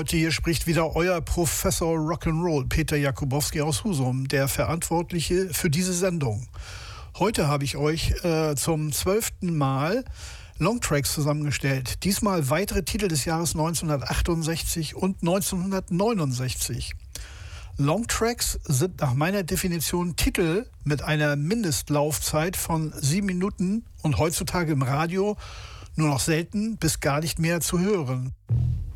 Leute, hier spricht wieder euer Professor Rock'n'Roll, Peter Jakubowski aus Husum, der Verantwortliche für diese Sendung. Heute habe ich euch zum 12. Mal Longtracks zusammengestellt. Diesmal weitere Titel des Jahres 1968 und 1969. Longtracks sind nach meiner Definition Titel mit einer Mindestlaufzeit von 7 Minuten und heutzutage im Radio nur noch selten bis gar nicht mehr zu hören.